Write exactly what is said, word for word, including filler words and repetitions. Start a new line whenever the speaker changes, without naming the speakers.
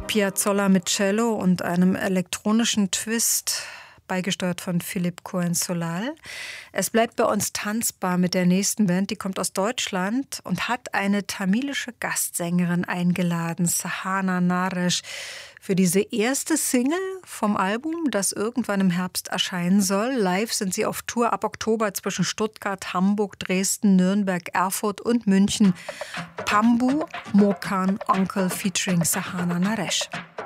Piazzolla mit Cello und einem elektronischen Twist, beigesteuert von Philipp Cohen-Solal. Es bleibt bei uns tanzbar mit der nächsten Band, die kommt aus Deutschland und hat eine tamilische Gastsängerin eingeladen, Sahana Naresh, für diese erste Single vom Album, das irgendwann im Herbst erscheinen soll. Live sind sie auf Tour ab Oktober zwischen Stuttgart, Hamburg, Dresden, Nürnberg, Erfurt und München. Pambu Mokan Onkel featuring Sahana Naresh.